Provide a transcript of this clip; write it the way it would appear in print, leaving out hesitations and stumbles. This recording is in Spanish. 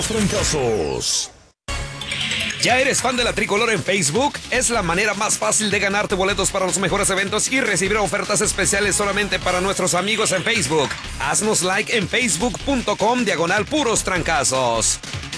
Puros Trancazos. ¿Ya eres fan de la Tricolor en Facebook? Es la manera más fácil de ganarte boletos para los mejores eventos y recibir ofertas especiales solamente para nuestros amigos en Facebook. Haznos like en facebook.com/Puros Trancazos.